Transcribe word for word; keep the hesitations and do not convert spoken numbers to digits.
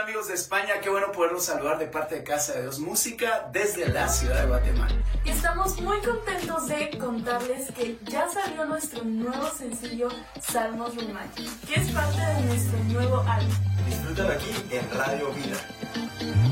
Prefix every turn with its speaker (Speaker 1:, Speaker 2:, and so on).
Speaker 1: amigos de España? Qué bueno poderlos saludar de parte de Casa de Dios Música desde la ciudad de Guatemala.
Speaker 2: Y estamos muy contentos de contarles que ya salió nuestro nuevo sencillo Salmos Románticos, que es parte de nuestro nuevo álbum.
Speaker 3: Disfrútalo aquí en Radio Vida.